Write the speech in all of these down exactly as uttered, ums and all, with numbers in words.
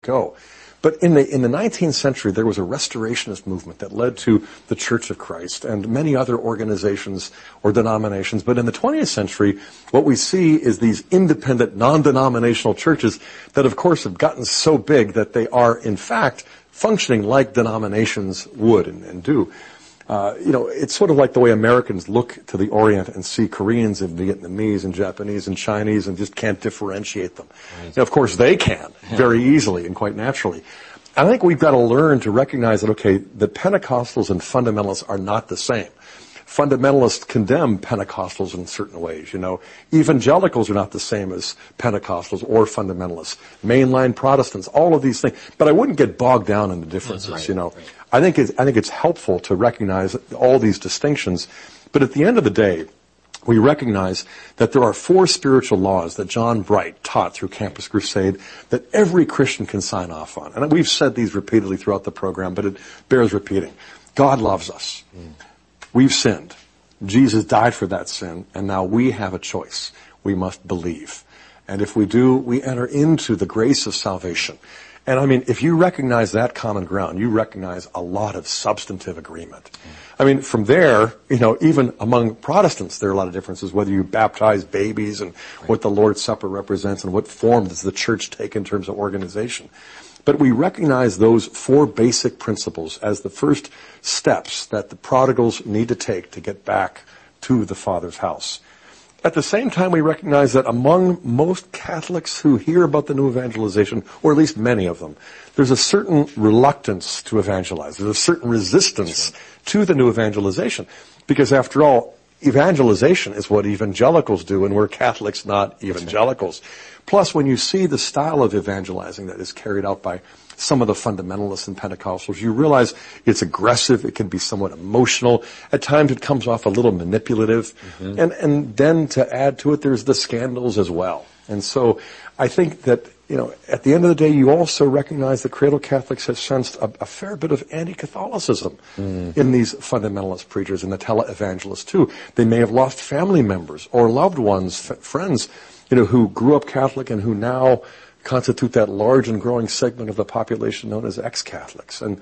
go. But in the in the nineteenth century, there was a restorationist movement that led to the Church of Christ and many other organizations or denominations. But in the twentieth century, what we see is these independent, non-denominational churches that, of course, have gotten so big that they are, in fact, functioning like denominations would and, and do. Uh, you know, it's sort of like the way Americans look to the Orient and see Koreans and Vietnamese and Japanese and Chinese and just can't differentiate them. Right. Now, of course, they can very easily and quite naturally. I think we've got to learn to recognize that, okay, the Pentecostals and fundamentalists are not the same. Fundamentalists condemn Pentecostals in certain ways, you know. Evangelicals are not the same as Pentecostals or fundamentalists. Mainline Protestants, all of these things. But I wouldn't get bogged down in the differences, right, you know. Right. I think it's, I think it's helpful to recognize all these distinctions. But at the end of the day, we recognize that there are four spiritual laws that John Bright taught through Campus Crusade that every Christian can sign off on. And we've said these repeatedly throughout the program, but it bears repeating. God loves us. Mm. We've sinned. Jesus died for that sin, and now we have a choice. We must believe. And if we do, we enter into the grace of salvation. And I mean, if you recognize that common ground, you recognize a lot of substantive agreement. I mean, from there, you know, even among Protestants, there are a lot of differences, whether you baptize babies and what the Lord's Supper represents and what form does the church take in terms of organization. But we recognize those four basic principles as the first steps that the prodigals need to take to get back to the Father's house. At the same time, we recognize that among most Catholics who hear about the new evangelization, or at least many of them, there's a certain reluctance to evangelize. There's a certain resistance to the new evangelization. Because after all, evangelization is what evangelicals do, and we're Catholics, not evangelicals. Plus, when you see the style of evangelizing that is carried out by some of the fundamentalists and Pentecostals, you realize it's aggressive, it can be somewhat emotional. At times it comes off a little manipulative. Mm-hmm. And, and then to add to it, there's the scandals as well. And so I think that, you know, at the end of the day, you also recognize that Cradle Catholics have sensed a, a fair bit of anti-Catholicism mm-hmm. in these fundamentalist preachers and the tele-evangelists too. They may have lost family members or loved ones, f- friends, you know, who grew up Catholic and who now constitute that large and growing segment of the population known as ex-Catholics. And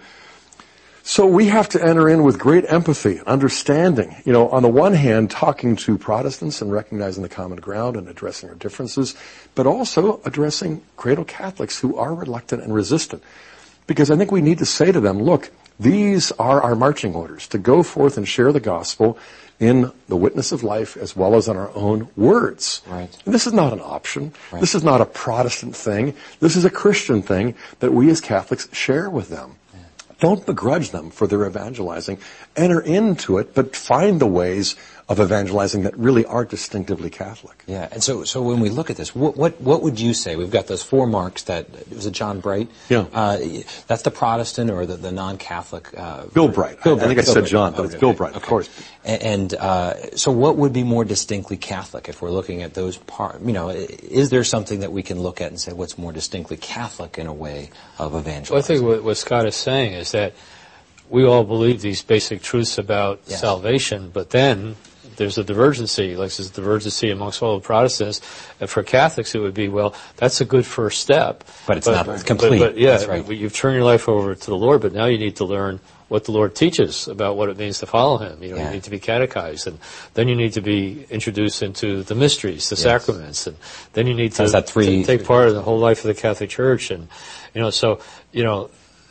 so we have to enter in with great empathy and understanding. You know, on the one hand, talking to Protestants and recognizing the common ground and addressing our differences, but also addressing Cradle Catholics who are reluctant and resistant. Because I think we need to say to them, look, these are our marching orders to go forth and share the gospel in the witness of life as well as in our own words. Right. And this is not an option. Right. This is not a Protestant thing. This is a Christian thing that we as Catholics share with them. Yeah. Don't begrudge them for their evangelizing. Enter into it, but find the ways of evangelizing that really are distinctively Catholic. Yeah, and so so when we look at this, what what, what would you say? We've got those four marks that, was it John Bright? Yeah. Uh, that's the Protestant or the, the non-Catholic? Uh, Bill Bright. Bill I, Bright. I think I Bill said Bright. John, but okay. it's Bill Bright, okay. of course. And, and uh, so what would be more distinctly Catholic if we're looking at those part? You know, is there something that we can look at and say what's more distinctly Catholic in a way of evangelizing? Well, I think what, what Scott is saying is that we all believe these basic truths about yes. salvation, but then there's a divergency, like there's a divergency amongst all the Protestants. And for Catholics, it would be, well, that's a good first step. But it's but, not complete. But, but yeah, that's right. You've turned your life over to the Lord, but now you need to learn what the Lord teaches about what it means to follow Him. You know, yeah. you need to be catechized, and then you need to be introduced into the mysteries, the yes. sacraments, and then you need to, that three, to take part in the whole life of the Catholic Church. And, you know, so, you know,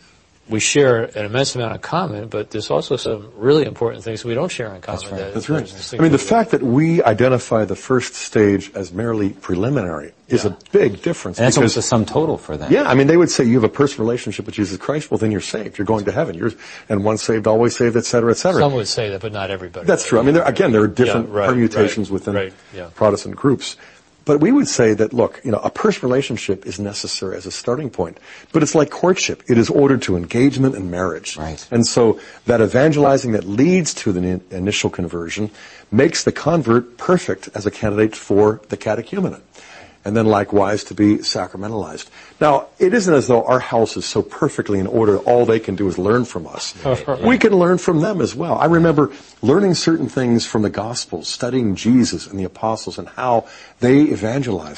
we share an immense amount in common, but there's also some really important things we don't share in common. That's right. That, That's right. I mean, the fact that we identify the first stage as merely preliminary is yeah. a big difference. And that's because, almost a sum total for them. Yeah, I mean, they would say you have a personal relationship with Jesus Christ, well, then you're saved. You're going to heaven. You're, and once saved, always saved, et cetera, et cetera. Some would say that, but not everybody. That's true. I mean, there, again, there are different yeah, right, permutations right, within right, yeah. Protestant groups. But we would say that, look, you know, a personal relationship is necessary as a starting point. But it's like courtship. It is ordered to engagement and marriage. Right. And so that evangelizing that leads to the initial conversion makes the convert perfect as a candidate for the catechumenate. And then likewise to be sacramentalized. Now, it isn't as though our house is so perfectly in order, all they can do is learn from us. We can learn from them as well. I remember learning certain things from the Gospels, studying Jesus and the apostles and how they evangelized.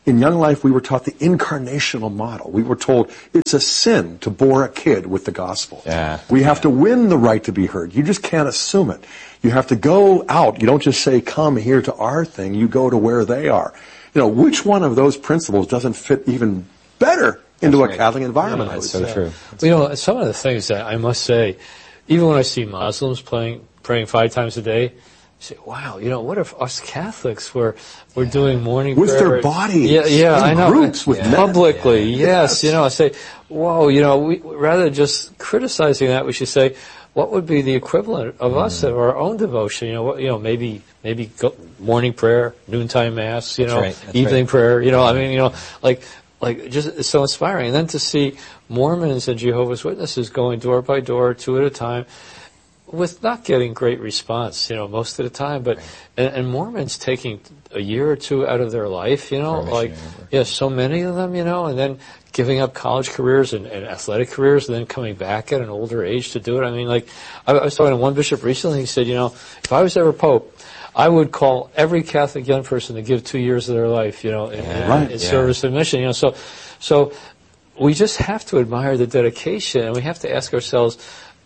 In Young Life, we were taught the incarnational model. We were told it's a sin to bore a kid with the gospel. Yeah. We have to win the right to be heard. You just can't assume it. You have to go out. You don't just say, come here to our thing. You go to where they are. You know, which one of those principles doesn't fit even better into That's a right. Catholic environment? Yeah, I would that's so say. true. You know, some of the things that I must say, even when I see Muslims playing, praying five times a day, I say, wow, you know, what if us Catholics were, were doing morning With prayer? their bodies, Yeah, yeah, in I know. groups with Yeah. men. Publicly, Yeah. yes. Yes. You know, I say, whoa, you know, we, rather than just criticizing that, we should say, what would be the equivalent of us of our own devotion? You know, what, you know, maybe maybe go, morning prayer, noontime mass, you That's know, right, that's evening right. prayer. You know, I mean, you know, like like just it's so inspiring. And then to see Mormons and Jehovah's Witnesses going door by door, two at a time, with not getting great response, you know, most of the time, but Right. and, and Mormons taking a year or two out of their life, you know, For a like missionary work. yeah, so many of them, you know, and then giving up college careers and, and athletic careers, and then coming back at an older age to do it. I mean, like I, I was talking to one bishop recently. He said, you know, if I was ever pope, I would call every Catholic young person to give two years of their life, you know, in, in, Right. in Yeah. service and mission. You know, so so we just have to admire the dedication, and we have to ask ourselves.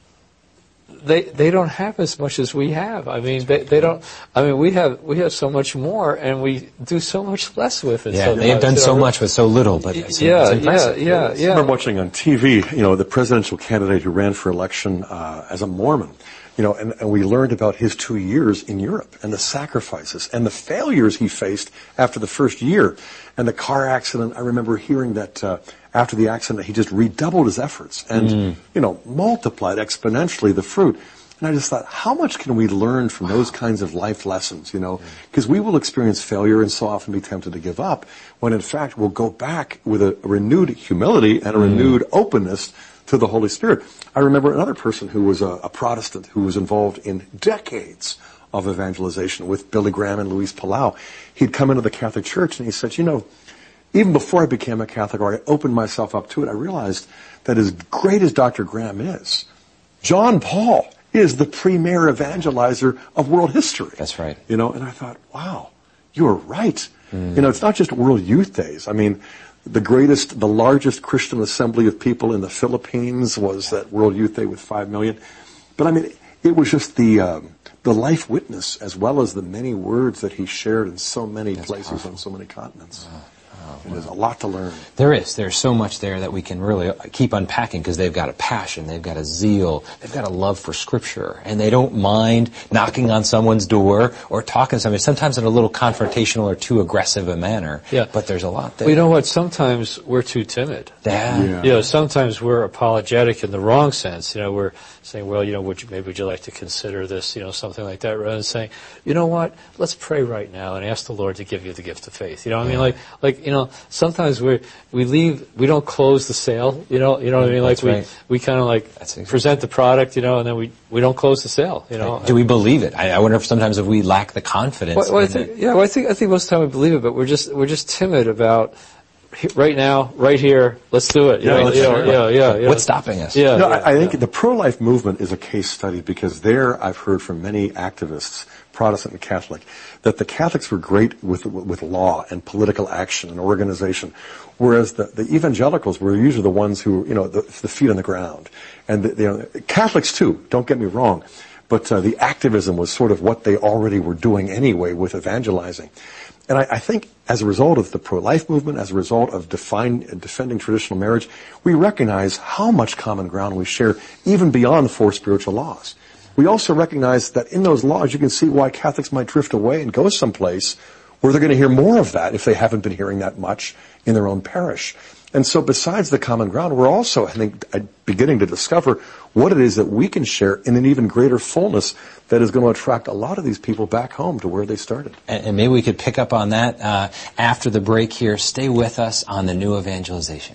They they don't have as much as we have. I mean, they they don't. I mean, we have we have so much more, and we do so much less with it. Yeah, so they've done you so know, much with so little, but it's, yeah, it's yeah, impressive. yeah, I yeah. remember watching on T V, you know, the presidential candidate who ran for election uh, as a Mormon, you know, and, and we learned about his two years in Europe and the sacrifices and the failures he faced after the first year. And the car accident, I remember hearing that uh, after the accident, he just redoubled his efforts and, Mm. you know, multiplied exponentially the fruit. And I just thought, how much can we learn from those kinds of life lessons, you know? Because we will experience failure and so often be tempted to give up, when in fact we'll go back with a, a renewed humility and a renewed openness to the Holy Spirit. I remember another person who was a, a Protestant who was involved in decades of evangelization with Billy Graham and Luis Palau. He'd come into the Catholic Church and he said, you know, even before I became a Catholic or I opened myself up to it, I realized that as great as Doctor Graham is, John Paul is the premier evangelizer of world history. That's right. You know, and I thought, wow, you are right. Mm. You know, it's not just World Youth Days. I mean, the greatest, the largest Christian assembly of people in the Philippines was that World Youth Day with five million. But I mean, it was just the um, the life witness as well as the many words that he shared in so many That's places powerful. on so many continents. Oh, And there's a lot to learn. There is. There's so much there that we can really keep unpacking because they've got a passion, they've got a zeal, they've got a love for Scripture, and they don't mind knocking on someone's door or talking to somebody, sometimes in a little confrontational or too aggressive a manner. Yeah. But there's a lot there. Well, you know what? Sometimes we're too timid. Yeah. Yeah. You know, sometimes we're apologetic in the wrong sense. You know, we're saying, well, you know, would you, maybe would you like to consider this, you know, something like that, rather than saying, you know what, let's pray right now and ask the Lord to give you the gift of faith. You know what I mean? Like, like, you know, sometimes we we leave, we don't close the sale, you know, you know what I mean? Like That's we, right. we kind of like That's exactly present the product, you know, and then we, we don't close the sale, you know. Do we believe it? I, I wonder if sometimes if we lack the confidence. Well, well, I in think, it. yeah, well, I think I think most of the time we believe it, but we're just we're just timid about he- right now, right here. Let's do it. You Yeah, know, let's you do know, it. yeah, yeah, yeah. What's stopping us? Yeah, No, yeah, I, I think yeah. the pro-life movement is a case study because there I've heard from many activists, Protestant and Catholic, that the Catholics were great with with law and political action and organization, whereas the, the evangelicals were usually the ones who, you know, the, the feet on the ground. And the, you know, Catholics too, don't get me wrong, but uh, the activism was sort of what they already were doing anyway with evangelizing. And I, I think as a result of the pro-life movement, as a result of define, defending traditional marriage, we recognize how much common ground we share even beyond four spiritual laws. We also recognize that in those laws you can see why Catholics might drift away and go someplace where they're going to hear more of that if they haven't been hearing that much in their own parish. And so besides the common ground, we're also, I think, beginning to discover what it is that we can share in an even greater fullness that is going to attract a lot of these people back home to where they started. And, and maybe we could pick up on that uh, after the break here. Stay with us on the New Evangelization.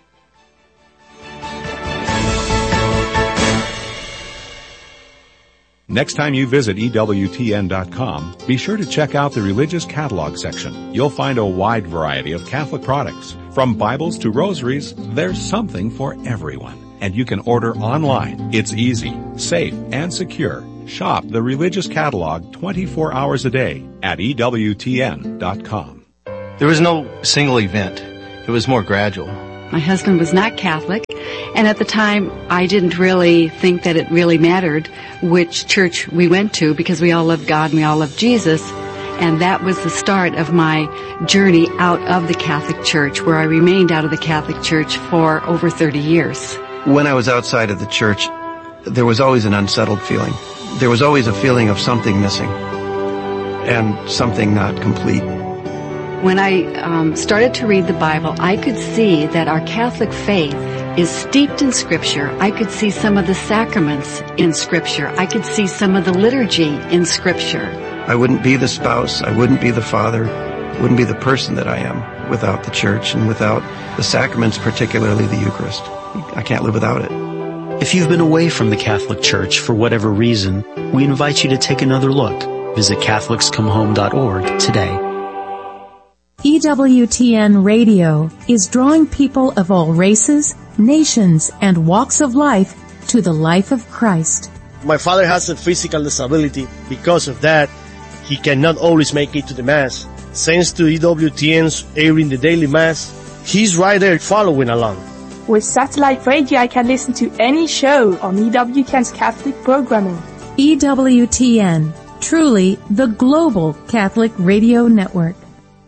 Next time you visit E W T N dot com, be sure to check out the religious catalog section. You'll find a wide variety of Catholic products. From Bibles to rosaries, there's something for everyone. And you can order online. It's easy, safe, and secure. Shop the religious catalog twenty-four hours a day at E W T N dot com. There was no single event. It was more gradual. My husband was not Catholic, and at the time I didn't really think that it really mattered which church we went to because we all loved God and we all loved Jesus. And that was the start of my journey out of the Catholic Church, where I remained out of the Catholic Church for over thirty years. When I was outside of the church, there was always an unsettled feeling. There was always a feeling of something missing and something not complete. When I um, started to read the Bible, I could see that our Catholic faith is steeped in Scripture. I could see some of the sacraments in Scripture. I could see some of the liturgy in Scripture. I wouldn't be the spouse, I wouldn't be the father, wouldn't be the person that I am without the church and without the sacraments, particularly the Eucharist. I can't live without it. If you've been away from the Catholic Church for whatever reason, we invite you to take another look. Visit Catholics Come Home dot org today. E W T N Radio is drawing people of all races, nations, and walks of life to the life of Christ. My father has a physical disability. Because of that, he cannot always make it to the Mass. Thanks to E W T N's airing the daily Mass, he's right there following along. With satellite radio, I can listen to any show on E W T N's Catholic programming. E W T N, truly the global Catholic radio network.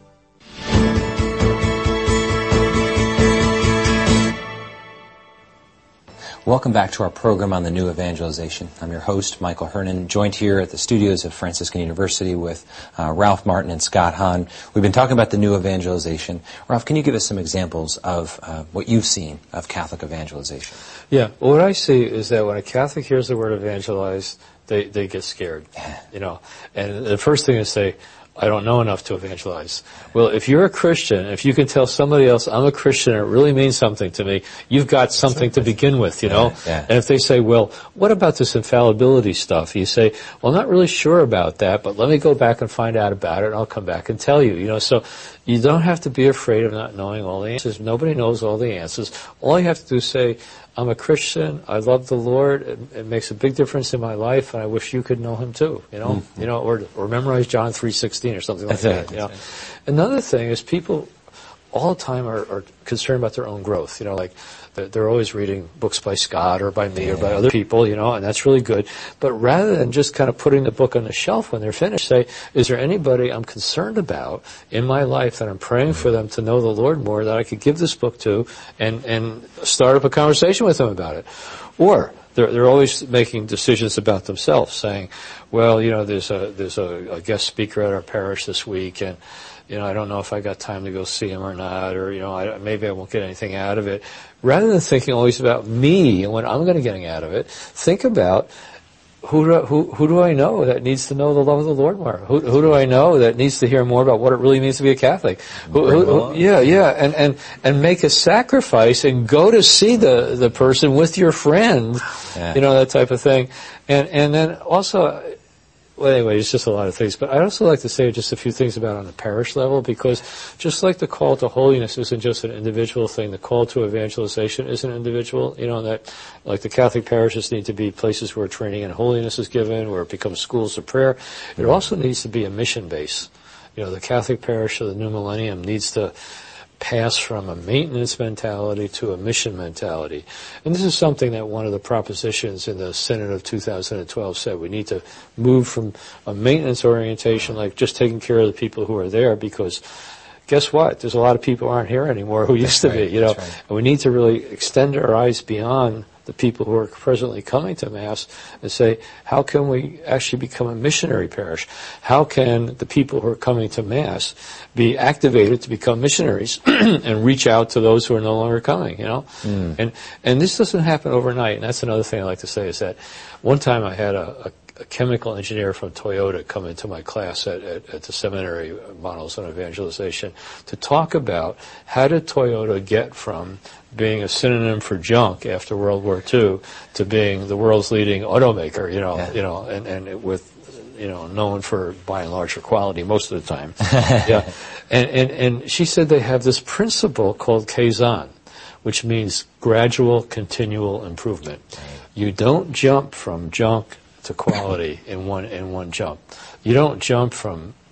Welcome back to our program on the new evangelization. I'm your host, Michael Hernon, joined here at the studios of Franciscan University with uh, Ralph Martin and Scott Hahn. We've been talking about the new evangelization. Ralph, can you give us some examples of uh, what you've seen of Catholic evangelization? Yeah, well, what I see is that when a Catholic hears the word evangelize, they, they get scared, you know. And the first thing is say, I don't know enough to evangelize. Well, if you're a Christian, if you can tell somebody else, I'm a Christian, and it really means something to me, you've got something to begin with, you know? Yeah, yeah. And if they say, well, what about this infallibility stuff? You say, well, I'm not really sure about that, but let me go back and find out about it, and I'll come back and tell you, you know? So you don't have to be afraid of not knowing all the answers. Nobody knows all the answers. All you have to do is say, I'm a Christian, I love the Lord, it, it makes a big difference in my life, and I wish you could know Him too, you know, mm-hmm. you know, or, or memorize John three sixteen or something like That's that, it. you know. Right. Another thing is people all the time are, are concerned about their own growth, you know, like they're, they're always reading books by Scott or by me yeah. or by other people, you know, and that's really good. But rather than just kind of putting the book on the shelf when they're finished, say, is there anybody I'm concerned about in my life that I'm praying for them to know the Lord more that I could give this book to and, and start up a conversation with them about it? Or they're, they're always making decisions about themselves, saying, well, you know, there's a, there's a, a guest speaker at our parish this week, and you know, I don't know if I got time to go see him or not, or, you know, I, maybe I won't get anything out of it. Rather than thinking always about me and what I'm going to get out of it, think about who do, I, who, who do I know that needs to know the love of the Lord more? Who, who do I know that needs to hear more about what it really means to be a Catholic? Who, who, who, yeah, yeah, and, and, and make a sacrifice and go to see the, the person with your friend, yeah. you know, that type of thing. And, and then also, well, anyway, it's just a lot of things. But I'd also like to say just a few things about on the parish level, because just like the call to holiness isn't just an individual thing, the call to evangelization is an individual, you know, that like the Catholic parishes need to be places where training in holiness is given, where it becomes schools of prayer. It also needs to be a mission base. You know, the Catholic parish of the new millennium needs to pass from a maintenance mentality to a mission mentality. And this is something that one of the propositions in the Synod of two thousand twelve said. We need to move from a maintenance orientation, like just taking care of the people who are there, because guess what? There's a lot of people who aren't here anymore who used to be, you know. Right. And we need to really extend our eyes beyond the people who are presently coming to Mass and say, how can we actually become a missionary parish? How can the people who are coming to Mass be activated to become missionaries and reach out to those who are no longer coming, you know? Mm. And and this doesn't happen overnight, and that's another thing I like to say is that one time I had a, a a chemical engineer from Toyota come into my class at, at, at the seminary, Models on Evangelization, to talk about how did Toyota get from being a synonym for junk after World War Two to being the world's leading automaker, you know, yeah. you know, and, and it, with, you know, known for by and large for quality most of the time. yeah. And, and, and she said they have this principle called Kaizen, which means gradual, continual improvement. You don't jump from junk to quality in one in one jump. You don't jump from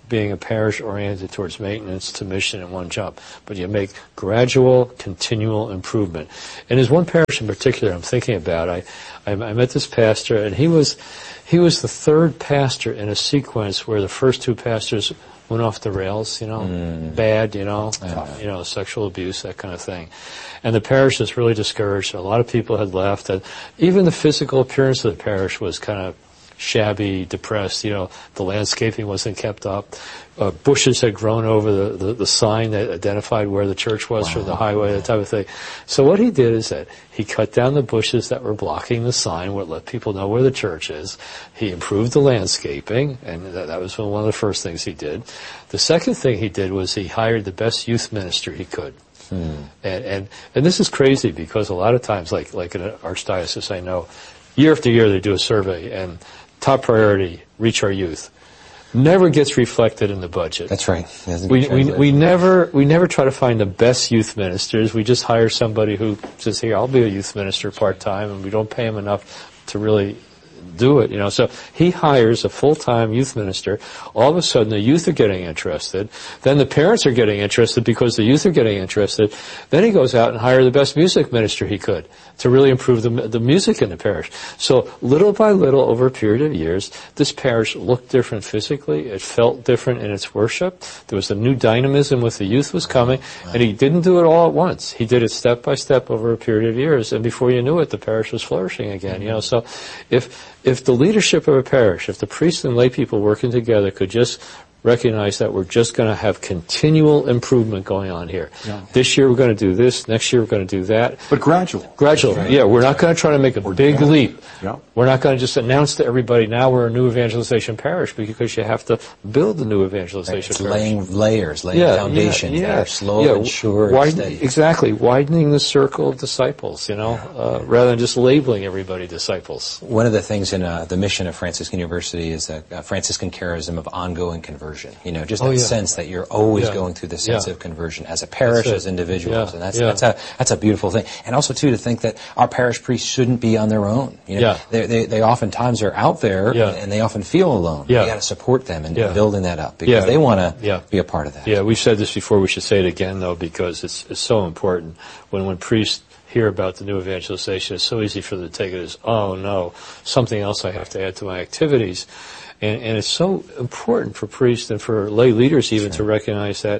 being a parish oriented towards maintenance to mission in one jump, but you make gradual, continual improvement. And there's one parish in particular I'm thinking about. I, I, I met this pastor, and he was, he was the third pastor in a sequence where the first two pastors went off the rails, you know, mm. bad, you know, yeah. you know, sexual abuse, that kind of thing. And the parish was really discouraged. A lot of people had left, and even the physical appearance of the parish was kind of shabby, depressed. You know, the landscaping wasn't kept up. Uh, bushes had grown over the, the, the sign that identified where the church was wow. from the highway, that type of thing. So what he did is that he cut down the bushes that were blocking the sign, would let people know where the church is. He improved the landscaping, and that, that was one of the first things he did. The second thing he did was he hired the best youth minister he could. Hmm. And, and, and this is crazy because a lot of times, like, like in an archdiocese, I know, year after year they do a survey, and top priority, reach our youth. Never gets reflected in the budget. That's right. We, we, we never, we never try to find the best youth ministers. We just hire somebody who says, here, I'll be a youth minister part-time, and we don't pay him enough to really do it, you know. So he hires a full-time youth minister. All of a sudden, the youth are getting interested. Then the parents are getting interested because the youth are getting interested. Then he goes out and hires the best music minister he could to really improve the, the music in the parish. So little by little, over a period of years, this parish looked different physically. It felt different in its worship. There was a new dynamism with the youth was coming, and he didn't do it all at once. He did it step by step over a period of years, and before you knew it, the parish was flourishing again. You know, so if if the leadership of a parish, if the priests and lay people working together could just recognize that we're just going to have continual improvement going on here. Yeah. This year we're going to do this, next year we're going to do that. But gradual. Gradual, right. yeah. We're not going to try to make a We're big down. leap. Yeah. We're not going to just announce to everybody, now we're a new evangelization parish, because you have to build the new evangelization right. parish. Laying layers, laying yeah, foundations yeah, yeah. that are slow yeah. and sure Widen, and steady. Exactly. Widening the circle of disciples, you know, uh, rather than just labeling everybody disciples. One of the things in uh, the mission of Franciscan University is a, a Franciscan charism of ongoing conversion. You know, just that oh, yeah. sense that you're always yeah. going through the sense yeah. of conversion as a parish, as individuals, yeah. and that's yeah. that's a that's a beautiful thing. And also too to think that our parish priests shouldn't be on their own. You know, yeah. they, they they oftentimes are out there, yeah. and they often feel alone. Yeah. You got to support them and yeah. building that up because yeah. they want to yeah. be a part of that. Yeah, we've said this before. We should say it again though, because it's it's so important. When when priests hear about the new evangelization, it's so easy for them to take it as, oh no, something else I have to add to my activities. And, and it's so important for priests and for lay leaders even to recognize that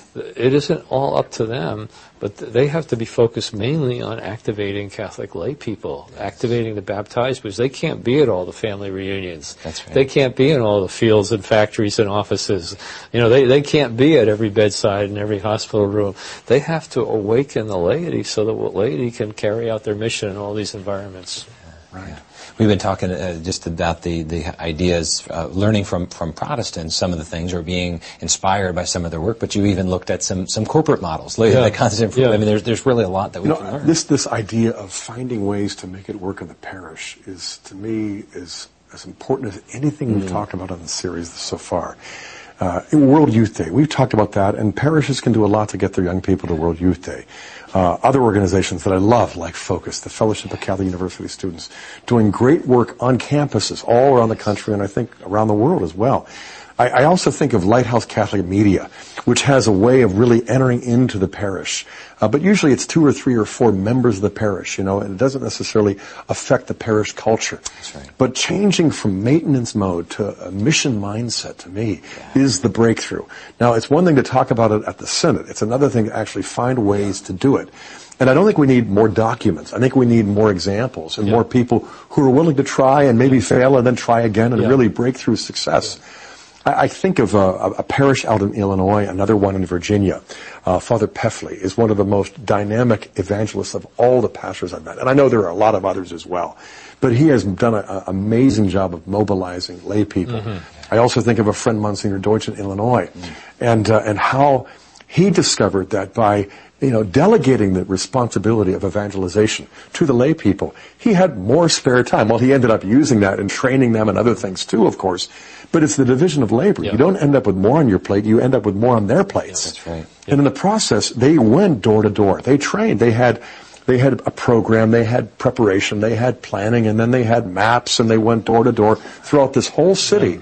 it isn't all up to them, but they have to be focused mainly on activating Catholic lay people, activating the baptized, because they can't be at all the family reunions. That's right. They can't be in all the fields and factories and offices. You know, they, they can't be at every bedside and every hospital room. They have to awaken the laity so that the laity can carry out their mission in all these environments. Right. Yeah. We've been talking uh, just about the, the ideas, uh, learning from, from Protestants, some of the things, or being inspired by some of their work, but you even looked at some, some corporate models. Like, yeah. like constant, yeah. I mean, there's, there's really a lot that we you know, can learn. This, this idea of finding ways to make it work in the parish is, to me, is as important as anything mm. we've talked about on the series so far. Uh, World Youth Day, we've talked about that, and parishes can do a lot to get their young people to World Youth Day. Uh, other organizations that I love, like Focus, the Fellowship of Catholic University Students, doing great work on campuses all around the country and I think around the world as well. I, I also think of Lighthouse Catholic Media, which has a way of really entering into the parish. Uh, but usually it's two or three or four members of the parish, you know, and it doesn't necessarily affect the parish culture. That's right. But changing from maintenance mode to a mission mindset, to me, yeah. is the breakthrough. Now, it's one thing to talk about it at the Synod. It's another thing to actually find ways to do it. And I don't think we need more documents. I think we need more examples and yeah. more people who are willing to try and maybe fail and then try again and yeah. really break through success. Yeah. I think of a, a parish out in Illinois, another one in Virginia. Uh, Father Peffley is one of the most dynamic evangelists of all the pastors I've met. And I know there are a lot of others as well. But he has done an amazing job of mobilizing lay people. Mm-hmm. I also think of a friend, Monsignor Deutsch in Illinois, mm-hmm. and, uh, and how he discovered that by you know, delegating the responsibility of evangelization to the lay people, he had more spare time. Well, he ended up using that and training them and other things too, of course. But it's the division of labor. Yeah. You don't end up with more on your plate. You end up with more on their plates. Yeah, that's right. And in the process, they went door to door. They trained. They had, they had a program. They had preparation. They had planning, and then they had maps, and they went door to door throughout this whole city. Yeah.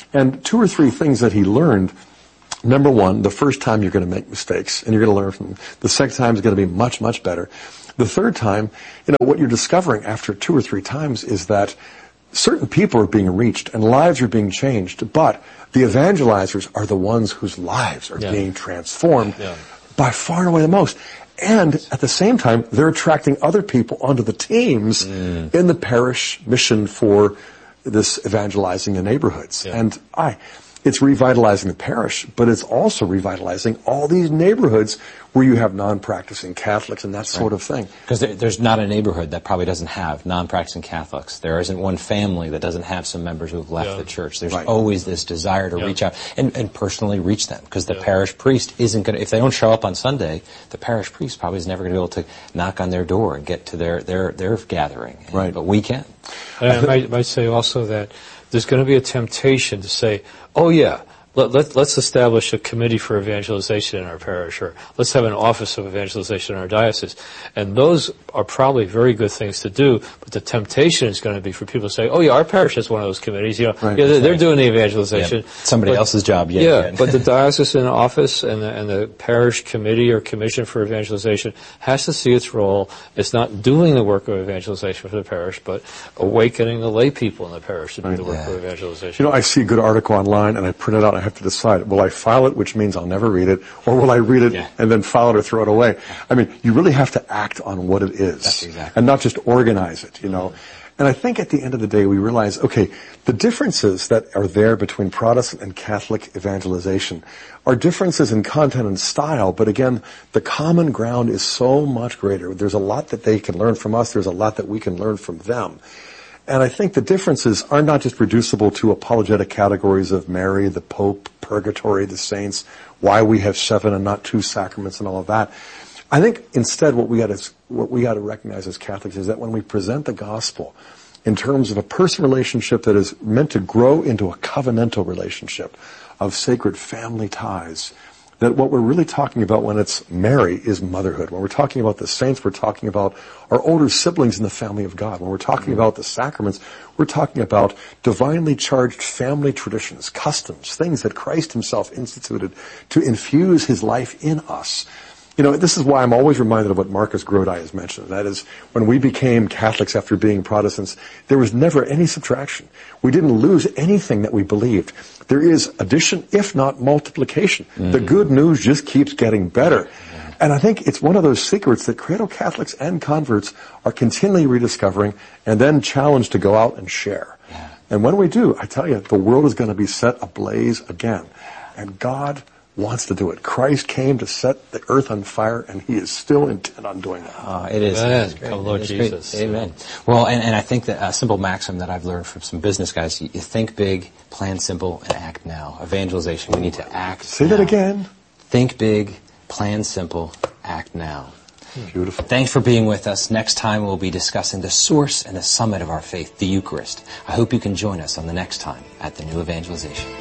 And two or three things that he learned. Number one, the first time you're going to make mistakes, and you're going to learn from them. The second time is going to be much, much better. The third time, you know, what you're discovering after two or three times is that certain people are being reached and lives are being changed, but the evangelizers are the ones whose lives are yeah. being transformed yeah. by far and away the most. And at the same time, they're attracting other people onto the teams mm. in the parish mission for this evangelizing the neighborhoods. Yeah. And I, it's revitalizing the parish, but it's also revitalizing all these neighborhoods where you have non-practicing Catholics and that sort right. of thing. Because there, there's not a neighborhood that probably doesn't have non-practicing Catholics. There isn't one family that doesn't have some members who have left yeah. the church. There's right. always this desire to yeah. reach out and, and personally reach them, because the yeah. parish priest isn't going to, if they don't show up on Sunday, the parish priest probably is never going to be able to knock on their door and get to their, their, their gathering. And, right. But we can. And I might, might say also that there's going to be a temptation to say, oh yeah, let, let, let's establish a committee for evangelization in our parish, or let's have an office of evangelization in our diocese. And those are probably very good things to do, but the temptation is going to be for people to say, oh yeah, our parish has one of those committees, you know, right, yeah, they're, they're right. doing the evangelization. Yeah, somebody but, else's job, yeah. Yeah, but the diocesan office and the, and the parish committee or commission for evangelization has to see its role as not doing the work of evangelization for the parish, but awakening the lay people in the parish to do right. the work yeah. of evangelization. You know, I see a good article online and I print it out and I have to decide, will I file it, which means I'll never read it, or will I read it yeah. and then file it or throw it away? I mean, you really have to act on what it is. That's exactly. And not just organize it, you know. And I think at the end of the day we realize, okay, the differences that are there between Protestant and Catholic evangelization are differences in content and style, but again, the common ground is so much greater. There's a lot that they can learn from us, there's a lot that we can learn from them. And I think the differences are not just reducible to apologetic categories of Mary, the Pope, purgatory, the saints, why we have seven and not two sacraments and all of that. I think instead what we got to what we got to recognize as Catholics is that when we present the gospel in terms of a personal relationship that is meant to grow into a covenantal relationship of sacred family ties, that what we're really talking about when it's Mary is motherhood. When we're talking about the saints, we're talking about our older siblings in the family of God. When we're talking about the sacraments, we're talking about divinely charged family traditions, customs, things that Christ himself instituted to infuse his life in us. You know, this is why I'm always reminded of what Marcus Grodi has mentioned. That is, when we became Catholics after being Protestants, there was never any subtraction. We didn't lose anything that we believed. There is addition, if not multiplication. Mm-hmm. The good news just keeps getting better. Mm-hmm. And I think it's one of those secrets that Credo Catholics and converts are continually rediscovering and then challenged to go out and share. Yeah. And when we do, I tell you, the world is going to be set ablaze again. And God wants to do it. Christ came to set the earth on fire, and he is still intent on doing that. Uh, it is. Amen. It is great. Come, Lord Jesus. Great. Amen. Well, and, and I think that a simple maxim that I've learned from some business guys, you, you think big, plan simple, and act now. Evangelization, we need to act Say now. that again. Think big, plan simple, act now. Beautiful. Thanks for being with us. Next time we'll be discussing the source and the summit of our faith, the Eucharist. I hope you can join us on the next time at the New Evangelization.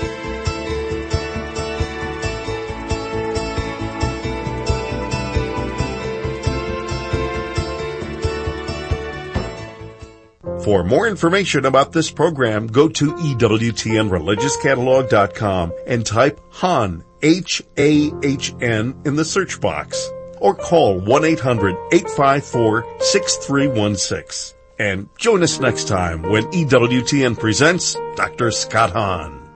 For more information about this program, go to E W T N religious catalog dot com and type Hahn, H A H N, in the search box. Or call one eight hundred eight five four six three one six. And join us next time when E W T N presents Doctor Scott Hahn.